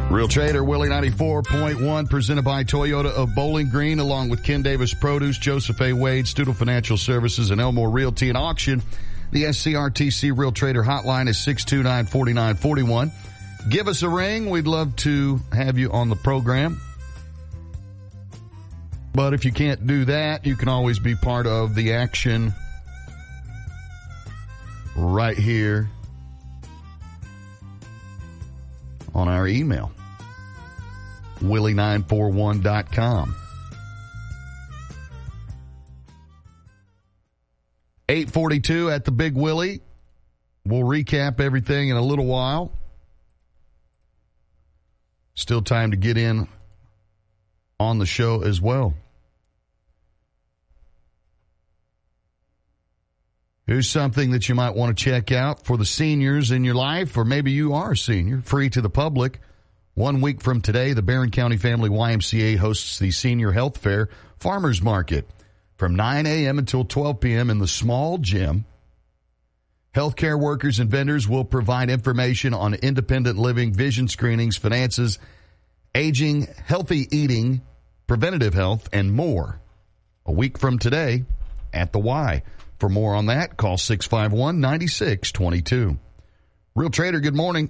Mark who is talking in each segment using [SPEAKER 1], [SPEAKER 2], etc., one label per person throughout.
[SPEAKER 1] Real Trader, Willie 94.1, presented by Toyota of Bowling Green, along with Ken Davis Produce, Joseph A. Wade, Stuttle Financial Services, and Elmore Realty and Auction. The SCRTC Real Trader hotline is 629-4941. Give us a ring. We'd love to have you on the program. But if you can't do that, you can always be part of the action right here on our email, willie941.com. 8:42 at the Big Willie. We'll recap everything in a little while. Still time to get in on the show as well. Here's something that you might want to check out for the seniors in your life, or maybe you are a senior, free to the public. 1 week from today, the Barron County Family YMCA hosts the Senior Health Fair Farmers Market from 9 a.m. until 12 p.m. in the small gym. Healthcare workers and vendors will provide information on independent living, vision screenings, finances, aging, healthy eating, preventative health, and more. A week from today at the Y. For more on that, call 651-9622. Real Trader, good morning.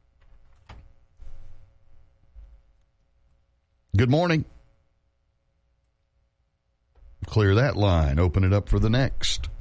[SPEAKER 1] Good morning. Clear that line. Open it up for the next.